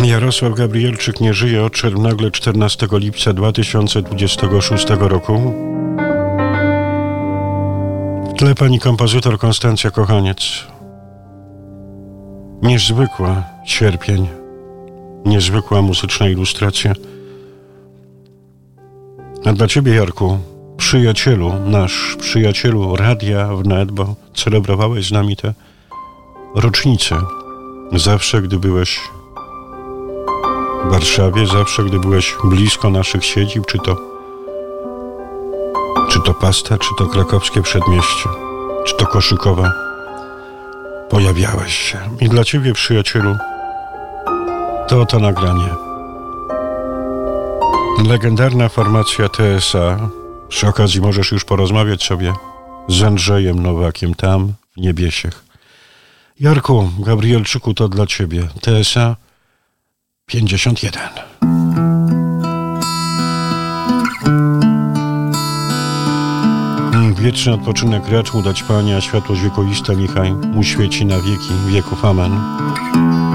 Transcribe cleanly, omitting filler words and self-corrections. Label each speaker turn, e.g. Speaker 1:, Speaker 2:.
Speaker 1: Jarosław Gabrielczyk nie żyje, odszedł nagle 14 lipca 2026 roku. W tle pani kompozytor Konstancja Kochaniec. Niezwykła sierpień, niezwykła muzyczna ilustracja. A dla ciebie, Jarku, przyjacielu, nasz przyjacielu Radia Wnet, bo celebrowałeś z nami te rocznice. Zawsze, gdy byłeś w Warszawie, zawsze, gdy byłeś blisko naszych siedzib, czy to Pasta, czy to krakowskie Przedmieście, czy to Koszykowa, pojawiałeś się. I dla ciebie, przyjacielu, to oto nagranie. Legendarna formacja TSA. Przy okazji możesz już porozmawiać sobie z Andrzejem Nowakiem tam, w Niebiesiech. Jarku Gabrielczyku, to dla ciebie. TSA 51. Wieczny odpoczynek racz mu dać Panie, a światłość wiekuista niechaj mu świeci na wieki wieków. Amen.